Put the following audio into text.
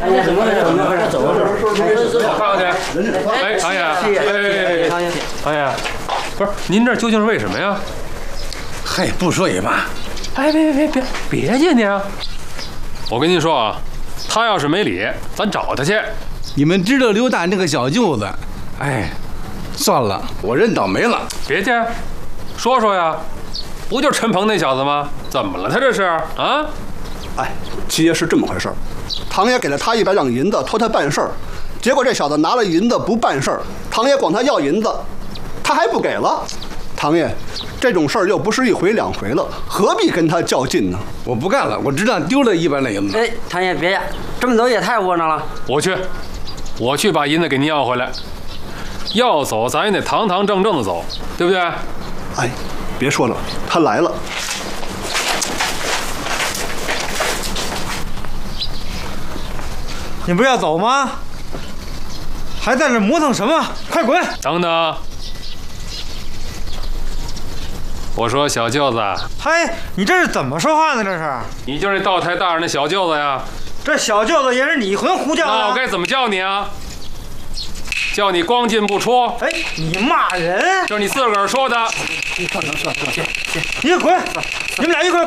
哎，怎么回事？怎么回事？走吧， 我看看去。哎，唐爷，哎，唐爷，不是您这究竟是为什么呀？ 嗨，不说也罢。 哎，别介您啊！我跟您说啊，他要是没理，咱找他去。 你们知道刘大那个小舅子？哎，算了，我认倒霉了。 别介，说说呀，不就陈鹏那小子吗？怎么了？他这是啊？ 哎，七爷是这么回事儿，唐爷给了他100两银子托他办事儿，结果这小子拿了银子不办事儿，唐爷管他要银子，他还不给了。唐爷，这种事儿又不是1回2回了，何必跟他较劲呢？ 我不干了，我知道丢了100两银子。 哎，唐爷别呀，这么走也太窝囊了。 我去把银子给您要回来。要走咱也得堂堂正正的走，对不对？ 哎，别说了，他来了。 你不是要走吗？还在这磨蹭什么？快滚！ 等等，我说小舅子， 嗨，你这是怎么说话呢？这是？ 你就是那道台大人的小舅子呀？ 这小舅子也是你混胡叫的。 那我该怎么叫你啊？叫你光进不出？ 哎，你骂人？ 这是你自个儿说的。 你滚！你们俩一块